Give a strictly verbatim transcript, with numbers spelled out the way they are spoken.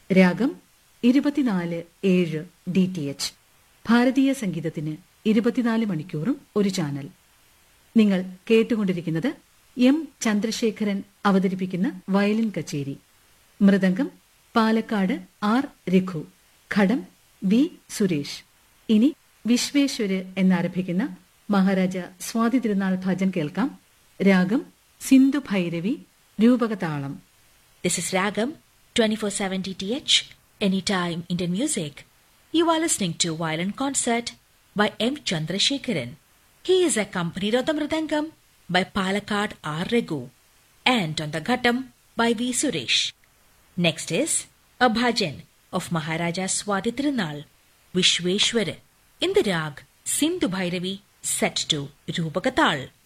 രാഗം ഇരുപത്തിനാല് ഏഴ് ഡി ടി എച്ച്. ഭാരതീയ സംഗീതത്തിന് ഇരുപത്തിനാല് മണിക്കൂറും ഒരു ചാനൽ. നിങ്ങൾ കേട്ടുകൊണ്ടിരിക്കുന്നത് എം ചന്ദ്രശേഖരൻ അവതരിപ്പിക്കുന്ന വയലിൻ കച്ചേരി. മൃദംഗം പാലക്കാട് ആർ രഘു, ഘടം വി സുരേഷ്. ഇനി വിശ്വേശ്വര് എന്നാരംഭിക്കുന്ന മഹാരാജ സ്വാതി തിരുനാൾ ഭജൻ കേൾക്കാം. രാഗം Sindhu Bhairavi, രൂപകതാളം. This is Ragam twenty-four seven D T H, anytime Indian music. You are listening to Violin Concert by M. Chandrasekharan. He is accompanied on the Mridangam by Palakkad R. Raghu and on the Ghatam by V. Suresh. Next is a bhajan of Maharaja Swati Tirunal, Vishweshwar, in the rag Sindhu Bhairavi, set to Rupakatal.